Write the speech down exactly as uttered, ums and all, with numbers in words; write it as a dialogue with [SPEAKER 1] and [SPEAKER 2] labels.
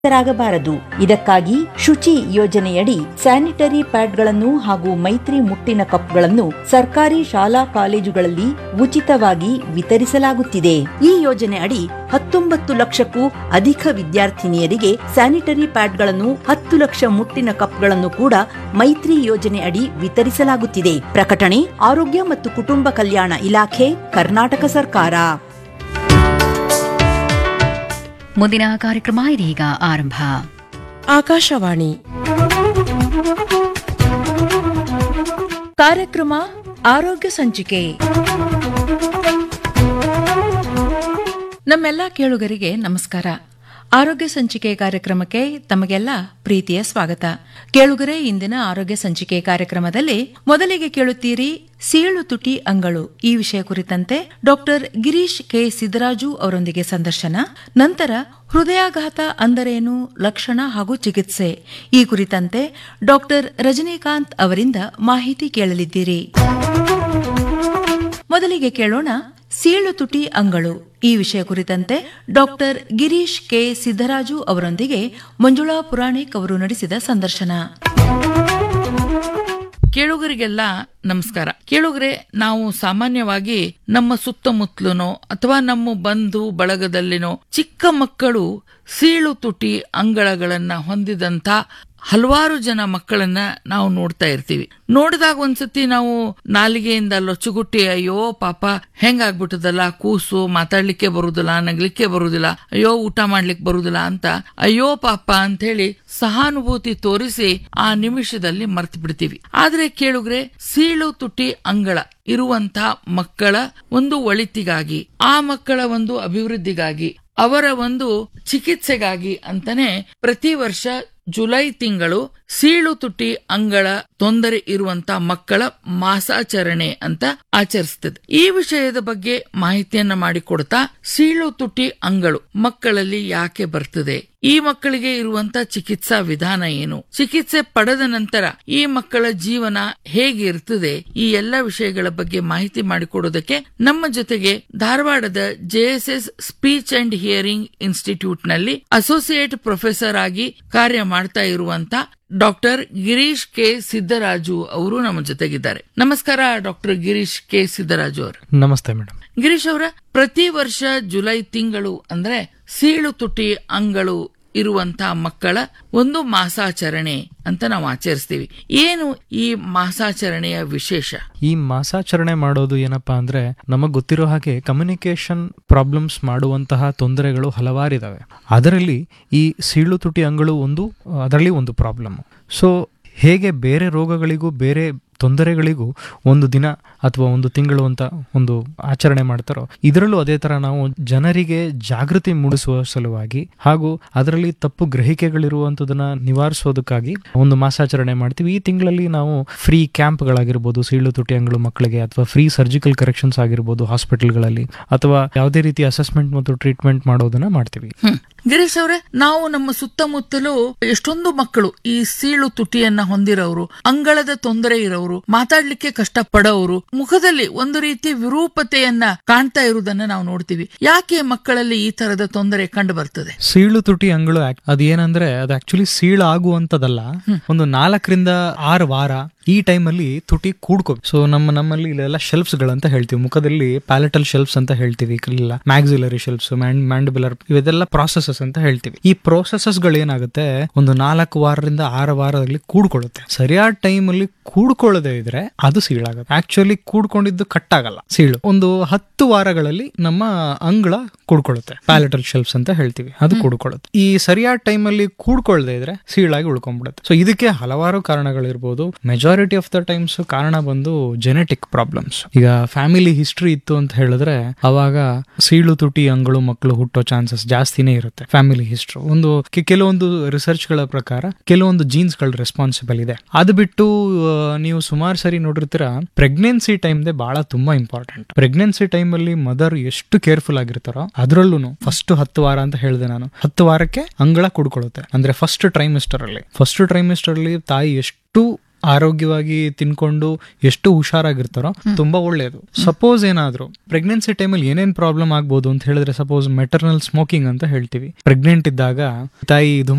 [SPEAKER 1] ರಾಗಬಾರದು. ಇದಕ್ಕಾಗಿ ಶುಚಿ ಯೋಜನೆಯಡಿ ಸ್ಯಾನಿಟರಿ ಪ್ಯಾಡ್ಗಳನ್ನು ಹಾಗೂ ಮೈತ್ರಿ ಮುಟ್ಟಿನ ಕಪ್ಗಳನ್ನು ಸರ್ಕಾರಿ ಶಾಲಾ ಕಾಲೇಜುಗಳಲ್ಲಿ ಉಚಿತವಾಗಿ ವಿತರಿಸಲಾಗುತ್ತಿದೆ. ಈ ಯೋಜನೆ ಅಡಿ ಹತ್ತೊಂಬತ್ತು ಲಕ್ಷಕ್ಕೂ ಅಧಿಕ ವಿದ್ಯಾರ್ಥಿನಿಯರಿಗೆ ಸ್ಯಾನಿಟರಿ ಪ್ಯಾಡ್ಗಳನ್ನು, ಹತ್ತು ಲಕ್ಷ ಮುಟ್ಟಿನ ಕಪ್ಗಳನ್ನು ಕೂಡ ಮೈತ್ರಿ ಯೋಜನೆ ಅಡಿ ವಿತರಿಸಲಾಗುತ್ತಿದೆ. ಪ್ರಕಟಣೆ ಆರೋಗ್ಯ ಮತ್ತು ಕುಟುಂಬ ಕಲ್ಯಾಣ ಇಲಾಖೆ, ಕರ್ನಾಟಕ ಸರ್ಕಾರ.
[SPEAKER 2] ಮುಂದಿನ ಕಾರ್ಯಕ್ರಮ ಇದೀಗ ಆರಂಭ.
[SPEAKER 3] ಆಕಾಶವಾಣಿ ಕಾರ್ಯಕ್ರಮ ಆರೋಗ್ಯ ಸಂಚಿಕೆ. ನಮ್ಮೆಲ್ಲ ಕೇಳುಗರಿಗೆ ನಮಸ್ಕಾರ. ಆರೋಗ್ಯ ಸಂಚಿಕೆ ಕಾರ್ಯಕ್ರಮಕ್ಕೆ ತಮಗೆಲ್ಲ ಪ್ರೀತಿಯ ಸ್ವಾಗತ. ಕೇಳುಗರೆ, ಇಂದಿನ ಆರೋಗ್ಯ ಸಂಚಿಕೆ ಕಾರ್ಯಕ್ರಮದಲ್ಲಿ ಮೊದಲಿಗೆ ಕೇಳುತ್ತೀರಿ ಸೀಳು ತುಟಿ ಅಂಗಳು ಈ ವಿಷಯ ಕುರಿತಂತೆ ಡಾಕ್ಟರ್ ಗಿರೀಶ್ ಕೆ ಸಿದ್ದರಾಜು ಅವರೊಂದಿಗೆ ಸಂದರ್ಶನ. ನಂತರ ಹೃದಯಾಘಾತ ಅಂದರೇನು, ಲಕ್ಷಣ ಹಾಗೂ ಚಿಕಿತ್ಸೆ ಈ ಕುರಿತಂತೆ ಡಾಕ್ಟರ್ ರಜನಿಕಾಂತ್ ಅವರಿಂದ ಮಾಹಿತಿ ಕೇಳಲಿದ್ದೀರಿ. ಮೊದಲಿಗೆ ಕೇಳೋಣ ಸೀಳು ತುಟಿ ಅಂಗಳು ಈ ವಿಷಯ ಕುರಿತಂತೆ ಡಾಕ್ಟರ್ ಗಿರೀಶ್ ಕೆ ಸಿದ್ದರಾಜು ಅವರೊಂದಿಗೆ ಮಂಜುಳಾ ಪುರಾಣಿಕ್ ಅವರು ನಡೆಸಿದ ಸಂದರ್ಶನ.
[SPEAKER 4] ಕೇಳುಗರಿಗೆಲ್ಲ ನಮಸ್ಕಾರ. ಕೇಳುಗರೆ, ನಾವು ಸಾಮಾನ್ಯವಾಗಿ ನಮ್ಮ ಸುತ್ತಮುತ್ತಲನೋ ಅಥವಾ ನಮ್ಮ ಬಂಧು ಬಳಗದಲ್ಲಿನೋ ಚಿಕ್ಕ ಮಕ್ಕಳು ಸೀಳು ತುಟಿ ಅಂಗಳಗಳನ್ನ ಹೊಂದಿದಂತ ಹಲವಾರು ಜನ ಮಕ್ಕಳನ್ನ ನಾವು ನೋಡ್ತಾ ಇರ್ತೀವಿ. ನೋಡಿದಾಗ ಒಂದ್ಸತಿ ನಾವು ನಾಲಿಗೆಯಿಂದ ಲೊಚ್ಚುಗುಟ್ಟಿ ಅಯ್ಯೋ ಪಾಪ ಹೆಂಗಾಗ್ಬಿಟ್ಟದಲ್ಲ, ಕೂಸು ಮಾತಾಡ್ಲಿಕ್ಕೆ ಬರುದಿಲ್ಲ, ನಗ್ಲಿಕ್ಕೆ ಬರುದಿಲ್ಲ, ಅಯ್ಯೋ ಊಟ ಮಾಡ್ಲಿಕ್ಕೆ ಬರುದಿಲ್ಲ ಅಂತ ಅಯ್ಯೋ ಪಾಪ ಅಂತ ಹೇಳಿ ಸಹಾನುಭೂತಿ ತೋರಿಸಿ ಆ ನಿಮಿಷದಲ್ಲಿ ಮರ್ತು ಬಿಡ್ತೀವಿ. ಆದ್ರೆ ಕೇಳುಗ್ರೆ, ಸೀಳು ತುಟಿ ಅಂಗಳ ಇರುವಂತ ಮಕ್ಕಳ ಒಂದು ಒಳಿತಿಗಾಗಿ, ಆ ಮಕ್ಕಳ ಒಂದು ಅಭಿವೃದ್ಧಿಗಾಗಿ, ಅವರ ಒಂದು ಚಿಕಿತ್ಸೆಗಾಗಿ ಅಂತಾನೆ ಪ್ರತಿ ವರ್ಷ ಜುಲೈ ತಿಂಗಳು ಸೀಳು ತುಟಿ ಅಂಗಳ ತೊಂದರೆ ಇರುವಂತ ಮಕ್ಕಳ ಮಾಸಾಚರಣೆ ಅಂತ ಆಚರಿಸ್ತದೆ. ಈ ವಿಷಯದ ಬಗ್ಗೆ ಮಾಹಿತಿಯನ್ನ ಮಾಡಿಕೊಡ್ತಾ, ಸೀಳು ತುಟಿ ಅಂಗಳು ಮಕ್ಕಳಲ್ಲಿ ಯಾಕೆ ಬರ್ತದೆ, ಈ ಮಕ್ಕಳಿಗೆ ಇರುವಂತ ಚಿಕಿತ್ಸಾ ವಿಧಾನ ಏನು, ಚಿಕಿತ್ಸೆ ಪಡೆದ ನಂತರ ಈ ಮಕ್ಕಳ ಜೀವನ ಹೇಗಿರ್ತದೆ, ಈ ಎಲ್ಲ ವಿಷಯಗಳ ಬಗ್ಗೆ ಮಾಹಿತಿ ಮಾಡಿಕೊಡೋದಕ್ಕೆ ನಮ್ಮ ಜೊತೆಗೆ ಧಾರವಾಡದ JSS speech and hearing institute ನಲ್ಲಿ ಅಸೋಸಿಯೇಟ್ ಪ್ರೊಫೆಸರ್ ಆಗಿ ಕಾರ್ಯ ಮಾಡ್ತಾ ಇರುವಂತ ಡಾಕ್ಟರ್ ಗಿರೀಶ್ ಕೆ ಸಿದ್ದರಾಜು ಅವರು ನಮ್ಮ ಜೊತೆಗಿದ್ದಾರೆ. ನಮಸ್ಕಾರ ಡಾಕ್ಟರ್ ಗಿರೀಶ್ ಕೆ ಸಿದ್ದರಾಜು ಅವರು.
[SPEAKER 5] ನಮಸ್ತೆ ಮೇಡಮ್.
[SPEAKER 4] ಗಿರೀಶ್ ಅವರ, ಪ್ರತಿ ವರ್ಷ ಜುಲೈ ತಿಂಗಳು ಅಂದ್ರೆ ಸೀಳು ತುಟಿ ಅಂಗಳು ಇರುವಂತಹ ಮಕ್ಕಳ ಒಂದು ಮಾಸಾಚರಣೆ ಅಂತ ನಾವು ಆಚರಿಸ್ತೀವಿ. ಏನು ಈ ಮಾಸಾಚರಣೆಯ ವಿಶೇಷ?
[SPEAKER 5] ಈ ಮಾಸಾಚರಣೆ ಮಾಡೋದು ಏನಪ್ಪಾ ಅಂದ್ರೆ, ನಮಗ್ ಗೊತ್ತಿರೋ ಹಾಗೆ ಕಮ್ಯುನಿಕೇಶನ್ ಪ್ರಾಬ್ಲಮ್ಸ್ ಮಾಡುವಂತಹ ತೊಂದರೆಗಳು ಹಲವಾರಿದಾವೆ. ಅದರಲ್ಲಿ ಈ ಸೀಳು ತುಟಿ ಅಂಗಳು ಒಂದು ಅದರಲ್ಲಿ ಒಂದು ಪ್ರಾಬ್ಲಮ್. ಸೊ ಹೇಗೆ ಬೇರೆ ರೋಗಗಳಿಗೂ ಬೇರೆ ತೊಂದರೆಗಳಿಗೂ ಒಂದು ದಿನ ಅಥವಾ ಒಂದು ತಿಂಗಳು ಅಂತ ಒಂದು ಆಚರಣೆ ಮಾಡ್ತಾರೋ, ಇದರಲ್ಲೂ ಅದೇ ತರ ನಾವು ಜನರಿಗೆ ಜಾಗೃತಿ ಮೂಡಿಸುವ ಸಲುವಾಗಿ ಹಾಗೂ ಅದರಲ್ಲಿ ತಪ್ಪು ಗ್ರಹಿಕೆಗಳಿರುವಂತದನ್ನ ನಿವಾರಿಸೋದಕ್ಕಾಗಿ ಒಂದು ಮಾಸಾಚರಣೆ ಮಾಡ್ತೀವಿ. ಈ ತಿಂಗಳಲ್ಲಿ ನಾವು ಫ್ರೀ ಕ್ಯಾಂಪ್ಗಳಾಗಿರ್ಬೋದು ಸೀಳು ತುಟಿ ಅಂಗಳು ಮಕ್ಕಳಿಗೆ, ಅಥವಾ ಫ್ರೀ ಸರ್ಜಿಕಲ್ ಕರೆಕ್ಷನ್ಸ್ ಆಗಿರ್ಬೋದು ಹಾಸ್ಪಿಟಲ್ಗಳಲ್ಲಿ, ಅಥವಾ ಯಾವುದೇ ರೀತಿ ಅಸೆಸ್ಮೆಂಟ್ ಮತ್ತು ಟ್ರೀಟ್ಮೆಂಟ್ ಮಾಡೋದನ್ನ ಮಾಡ್ತೀವಿ.
[SPEAKER 4] ಗಿರೀಶ್ ಅವರೇ, ನಾವು ನಮ್ಮ ಸುತ್ತಮುತ್ತಲೂ ಎಷ್ಟೊಂದು ಮಕ್ಕಳು ಈ ಸೀಳು ತುಟಿಯನ್ನ ಹೊಂದಿರೋರು, ಅಂಗಳದ ತೊಂದರೆ ಇರೋರು, ಮಾತಾಡ್ಲಿಕ್ಕೆ ಕಷ್ಟ ಪಡೋರು, ಮುಖದಲ್ಲಿ ಒಂದು ರೀತಿ ವಿರೂಪತೆಯನ್ನ ಕಾಣ್ತಾ ಇರುವುದನ್ನ ನಾವು ನೋಡ್ತೀವಿ. ಯಾಕೆ ಮಕ್ಕಳಲ್ಲಿ ಈ ತರದ ತೊಂದರೆ ಕಂಡು ಬರ್ತದೆ?
[SPEAKER 5] ಸೀಳು ತುಟಿ ಅಂಗಳು ಅದೇನಂದ್ರೆ, ಅದು ಆಕ್ಚುಲಿ ಸೀಳು ಆಗುವಂತದಲ್ಲ. ಒಂದು ನಾಲ್ಕರಿಂದ ಆರು ವಾರ ಈ ಟೈಮ್ ಅಲ್ಲಿ ತುಟಿ ಕೂಡ್ಕೋ. ಸೊ ನಮ್ಮ ನಮ್ಮಲ್ಲಿ ಇಲ್ಲೆಲ್ಲ ಶೆಲ್ಫ್ಸ್ ಗಳಂತ ಹೇಳ್ತೀವಿ, ಮುಖದಲ್ಲಿ ಪ್ಯಾಲೆಟಲ್ ಶೆಲ್ಫ್ಸ್ ಅಂತ ಹೇಳ್ತೀವಿ, ಇಲ್ಲ ಮ್ಯಾಕ್ಸಿಲರಿ ಶೆಲ್ಫ್ಸ್, ಮ್ಯಾಂಡಿಬುಲರ್, ಇವೆಲ್ಲ ಪ್ರಾಸೆಸಸ್ ಅಂತ ಹೇಳ್ತೀವಿ. ಈ ಪ್ರೋಸೆಸಸ್ ಗಳು ಏನಾಗುತ್ತೆ, ಒಂದು ನಾಲ್ಕು ವಾರದಿಂದ ಆರು ವಾರದಲ್ಲಿ ಕೂಡ್ಕೊಳ್ಳುತ್ತೆ. ಸರಿಯಾದ ಟೈಮ್ ಅಲ್ಲಿ ಕೂಡ್ಕೊಳ್ಳದೆ ಇದ್ರೆ ಅದು ಸೀಳಾಗುತ್ತೆ. ಆಕ್ಚುಲಿ ಕೂಡ್ಕೊಂಡಿದ್ದು ಕಟ್ ಆಗಲ್ಲ, ಸೀಳು ಒಂದು ಹತ್ತು ವಾರಗಳಲ್ಲಿ ನಮ್ಮ ಅಂಗಳ ಕೂಡ್ಕೊಳ್ಳುತ್ತೆ, ಪ್ಯಾಲೆಟಲ್ ಶೆಲ್ಫ್ಸ್ ಅಂತ ಹೇಳ್ತೀವಿ, ಅದು ಕೂಡ್ಕೊಳ್ಳುತ್ತೆ. ಈ ಸರಿಯಾದ ಟೈಮ್ ಅಲ್ಲಿ ಕೂಡ್ಕೊಳ್ಳದೆ ಇದ್ರೆ ಸೀಳಾಗಿ ಉಳ್ಕೊಂಡ್ಬಿಡುತ್ತೆ. ಸೊ ಇದಕ್ಕೆ ಹಲವಾರು ಕಾರಣಗಳಿರ್ಬೋದು. ಮೆಜಾರಿಟಿ ಆಫ್ ದ ಟೈಮ್ಸ್ ಕಾರಣ ಬಂದು ಜೆನೆಟಿಕ್ ಪ್ರಾಬ್ಲಮ್ಸ್. ಈಗ ಫ್ಯಾಮಿಲಿ ಹಿಸ್ಟ್ರಿ ಇತ್ತು ಅಂತ ಹೇಳಿದ್ರೆ ಅವಾಗ ಸೀಳು ತುಟಿ ಅಂಗಳು ಮಕ್ಕಳು ಹುಟ್ಟೋ ಚಾನ್ಸಸ್ ಜಾಸ್ತಿನೇ ಇರುತ್ತೆ. ಫ್ಯಾಮಿಲಿ ಹಿಸ್ಟ್ರಿ ಒಂದು ಕೆಲವೊಂದು ರಿಸರ್ಚ್ ಗಳ ಪ್ರಕಾರ ಕೆಲವೊಂದು ಜೀನ್ಸ್ ಗಳು ರೆಸ್ಪಾನ್ಸಿಬಲ್ ಇದೆ. ಅದು ಬಿಟ್ಟು ನೀವು ಸುಮಾರು ಸರಿ ನೋಡಿರ್ತೀರಾ, ಪ್ರೆಗ್ನೆನ್ಸಿ ಟೈಮ್ ದೇ ಬಹಳ ತುಂಬಾ ಇಂಪಾರ್ಟೆಂಟ್. ಪ್ರೆಗ್ನೆನ್ಸಿ ಟೈಮ್ ಅಲ್ಲಿ ಮದರ್ ಎಷ್ಟು ಕೇರ್ಫುಲ್ ಆಗಿರ್ತಾರೋ, ಅದರಲ್ಲೂ ಫಸ್ಟ್ ಹತ್ತು ವಾರ ಅಂತ ಹೇಳಿದೆ ನಾನು, ಹತ್ತು ವಾರಕ್ಕೆ ಅಂಗಳ ಕುಡ್ಕೊಳ್ಳುತ್ತೆ. ಅಂದ್ರೆ ಫಸ್ಟ್ ಟ್ರೈಮಿಸ್ಟರ್ ಅಲ್ಲಿ ಫಸ್ಟ್ ಟ್ರೈಮಿಸ್ಟರ್ ಅಲ್ಲಿ ತಾಯಿ ಎಷ್ಟು ಆರೋಗ್ಯವಾಗಿ ತಿನ್ಕೊಂಡು ಎಷ್ಟು ಹುಷಾರಾಗಿರ್ತಾರೋ ತುಂಬಾ ಒಳ್ಳೇದು. ಸಪೋಸ್ ಏನಾದ್ರು ಪ್ರೆಗ್ನೆನ್ಸಿ ಟೈಮಲ್ಲಿ ಏನೇನ್ ಪ್ರಾಬ್ಲಮ್ ಆಗ್ಬೋದು ಅಂತ ಹೇಳಿದ್ರೆ, ಸಪೋಸ್ ಮೆಟರ್ನಲ್ ಸ್ಮೋಕಿಂಗ್ ಅಂತ ಹೇಳ್ತೀವಿ. ಪ್ರೆಗ್ನೆಂಟ್ ಇದ್ದಾಗ ತಾಯಿ